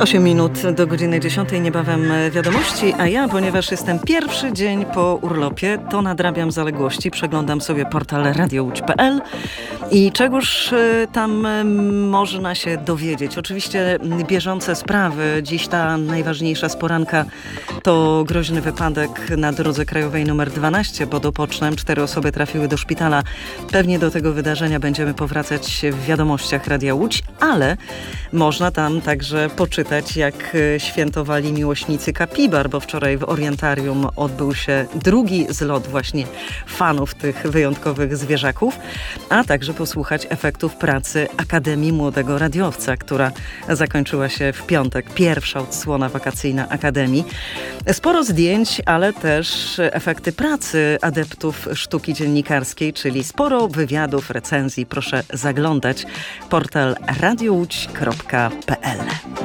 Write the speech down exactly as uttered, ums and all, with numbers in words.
osiem minut do godziny dziesiątej, niebawem wiadomości, a ja, ponieważ jestem pierwszy dzień po urlopie, to nadrabiam zaległości, przeglądam sobie portal radio łódź kropka p l i czegoż tam można się dowiedzieć. Oczywiście bieżące sprawy. Dziś ta najważniejsza z poranka to groźny wypadek na drodze krajowej numer dwanaście pod Opocznem. Cztery osoby trafiły do szpitala. Pewnie do tego wydarzenia będziemy powracać w wiadomościach Radia Łódź, ale można tam także poczytać, jak świętowali miłośnicy kapibar, bo wczoraj w Orientarium odbył się drugi zlot właśnie fanów tych wyjątkowych zwierzaków, a także posłuchać efektów pracy Akademii Młodego Radiowca, która zakończyła się w piątek. Pierwsza odsłona wakacyjna Akademii. Sporo zdjęć, ale też efekty pracy adeptów sztuki dziennikarskiej, czyli sporo wywiadów, recenzji. Proszę zaglądać. Portal radio łódź kropka p l.